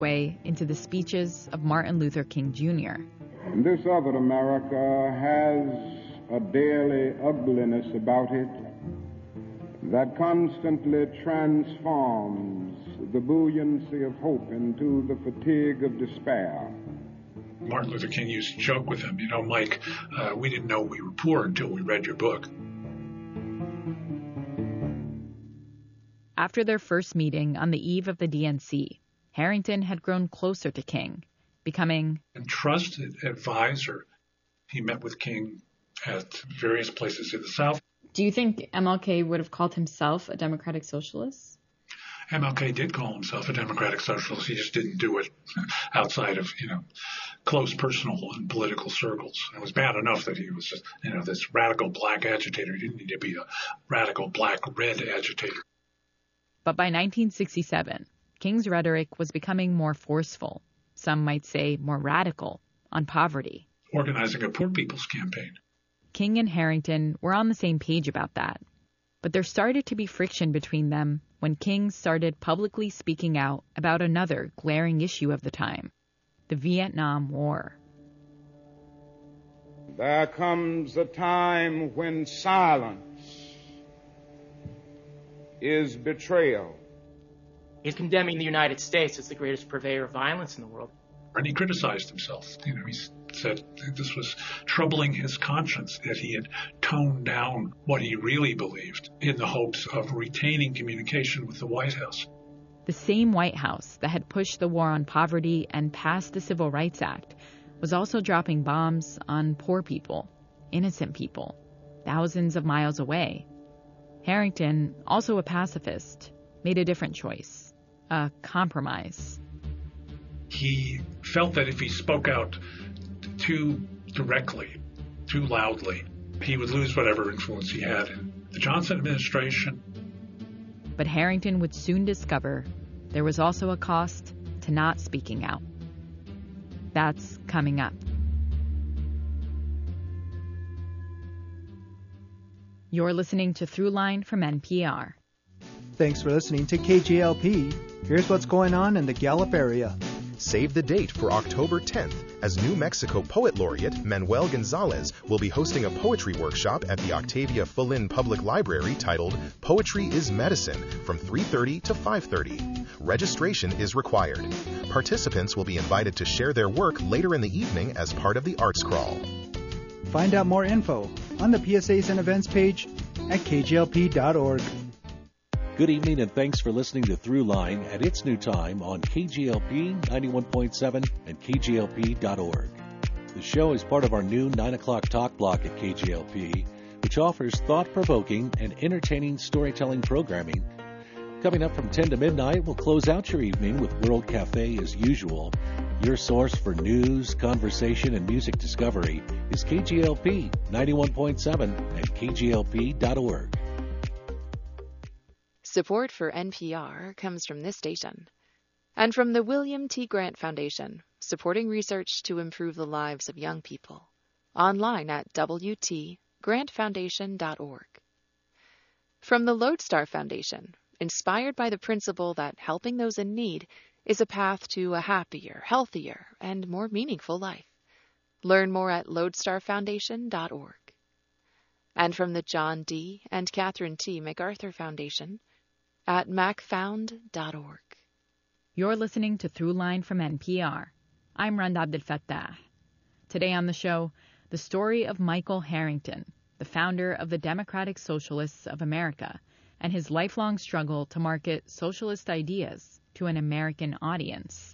way into the speeches of Martin Luther King Jr. This other America has a daily ugliness about it that constantly transforms the buoyancy of hope into the fatigue of despair. Martin Luther King used to joke with him, Mike, we didn't know we were poor until we read your book. After their first meeting on the eve of the DNC, Harrington had grown closer to King, becoming a trusted advisor. He met with King at various places in the South. Do you think MLK would have called himself a democratic socialist? MLK did call himself a democratic socialist. He just didn't do it outside of, close personal and political circles. It was bad enough that he was just, this radical black agitator. He didn't need to be a radical black-red agitator. But by 1967, King's rhetoric was becoming more forceful, some might say more radical, on poverty. Organizing a poor people's campaign. King and Harrington were on the same page about that. But there started to be friction between them when King started publicly speaking out about another glaring issue of the time, the Vietnam War. There comes a time when silence is betrayal. He's condemning the United States as the greatest purveyor of violence in the world. And he criticized himself. He said this was troubling his conscience, that he had toned down what he really believed in the hopes of retaining communication with the White House. The same White House that had pushed the war on poverty and passed the Civil Rights Act was also dropping bombs on poor people, innocent people, thousands of miles away. Harrington, also a pacifist, made a different choice, a compromise. He felt that if he spoke out too directly, too loudly, he would lose whatever influence he had in the Johnson administration. But Harrington would soon discover there was also a cost to not speaking out. That's coming up. You're listening to Throughline from NPR. Thanks for listening to KGLP. Here's what's going on in the Gallup area. Save the date for October 10th, as New Mexico Poet Laureate Manuel Gonzalez will be hosting a poetry workshop at the Octavia Fulin Public Library titled Poetry is Medicine from 3:30 to 5:30. Registration is required. Participants will be invited to share their work later in the evening as part of the Arts Crawl. Find out more info on the PSAs and events page at kglp.org. Good evening and thanks for listening to Throughline at its new time on KGLP 91.7 and kglp.org. The show is part of our new 9 o'clock talk block at KGLP, which offers thought-provoking and entertaining storytelling programming. Coming up from 10 to midnight, we'll close out your evening with World Cafe as usual. Your source for news, conversation, and music discovery is KGLP 91.7 and kglp.org. Support for NPR comes from this station and from the William T. Grant Foundation, supporting research to improve the lives of young people. Online at wtgrantfoundation.org. From the Lodestar Foundation, inspired by the principle that helping those in need is a path to a happier, healthier, and more meaningful life. Learn more at lodestarfoundation.org. And from the John D. and Catherine T. MacArthur Foundation at macfound.org. You're listening to Throughline from NPR. I'm Randa Abdelfattah. Today on the show, the story of Michael Harrington, the founder of the Democratic Socialists of America, and his lifelong struggle to market socialist ideas to an American audience.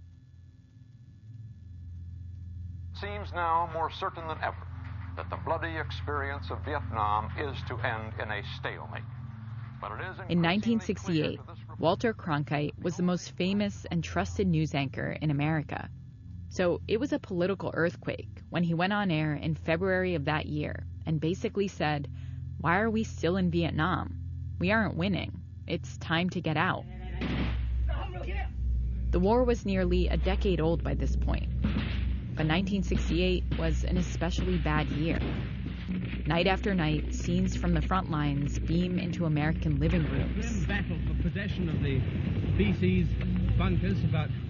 Seems now more certain than ever that the bloody experience of Vietnam is to end in a stalemate. But it is in 1968, Walter Cronkite was the most famous and trusted news anchor in America. So it was a political earthquake when he went on air in February of that year and basically said, "Why are we still in Vietnam? We aren't winning. It's time to get out." The war was nearly a decade old by this point, but 1968 was an especially bad year. Night after night, scenes from the front lines beam into American living rooms. Battle for possession of the BC's bunkers about